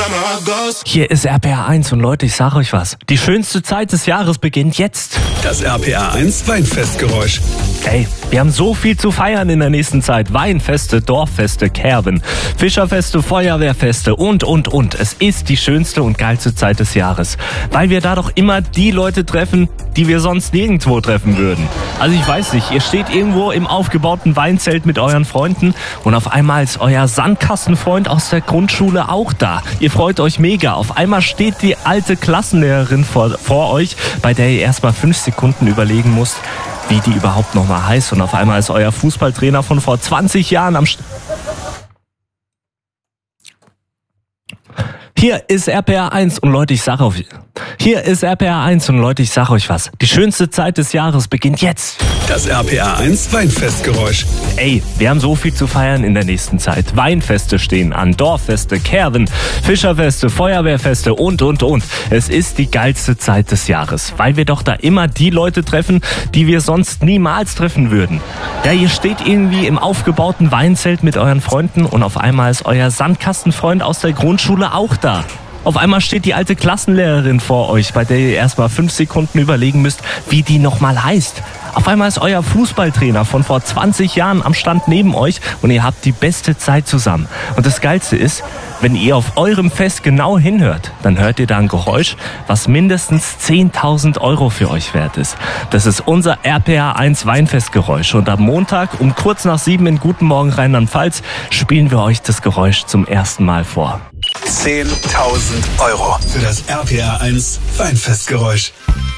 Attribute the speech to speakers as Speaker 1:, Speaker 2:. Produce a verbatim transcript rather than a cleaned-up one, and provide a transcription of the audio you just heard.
Speaker 1: Hier ist R P R eins und Leute, ich sag euch was. Die schönste Zeit des Jahres beginnt jetzt.
Speaker 2: Das R P R eins Weinfestgeräusch.
Speaker 1: Ey, wir haben so viel zu feiern in der nächsten Zeit. Weinfeste, Dorffeste, Kerben, Fischerfeste, Feuerwehrfeste und, und, und. Es ist die schönste und geilste Zeit des Jahres. Weil wir da doch immer die Leute treffen, die wir sonst nirgendwo treffen würden. Also ich weiß nicht, ihr steht irgendwo im aufgebauten Weinzelt mit euren Freunden und auf einmal ist euer Sandkastenfreund aus der Grundschule auch da. Ihr freut euch mega. Auf einmal steht die alte Klassenlehrerin vor, vor euch, bei der ihr erstmal fünf Sekunden überlegen müsst, wie die überhaupt nochmal heißt. Und auf einmal ist euer Fußballtrainer von vor zwanzig Jahren am St Hier ist R P R eins und Leute, ich sag euch... Hier ist R P R eins und Leute, ich sag euch was. Die schönste Zeit des Jahres beginnt jetzt.
Speaker 2: Das R P R eins Weinfestgeräusch.
Speaker 1: Ey, wir haben so viel zu feiern in der nächsten Zeit. Weinfeste stehen an, Dorffeste, Kerben, Fischerfeste, Feuerwehrfeste und, und, und. Es ist die geilste Zeit des Jahres, weil wir doch da immer die Leute treffen, die wir sonst niemals treffen würden. Ja, ihr steht irgendwie im aufgebauten Weinzelt mit euren Freunden und auf einmal ist euer Sandkastenfreund aus der Grundschule auch da. Auf einmal steht die alte Klassenlehrerin vor euch, bei der ihr erstmal fünf Sekunden überlegen müsst, wie die nochmal heißt. Auf einmal ist euer Fußballtrainer von vor zwanzig Jahren am Stand neben euch und ihr habt die beste Zeit zusammen. Und das Geilste ist, wenn ihr auf eurem Fest genau hinhört, dann hört ihr da ein Geräusch, was mindestens zehntausend Euro für euch wert ist. Das ist unser R P R eins Weinfestgeräusch und am Montag um kurz nach sieben in Guten Morgen Rheinland-Pfalz spielen wir euch das Geräusch zum ersten Mal vor.
Speaker 2: zehntausend Euro für das R P R eins Weinfestgeräusch.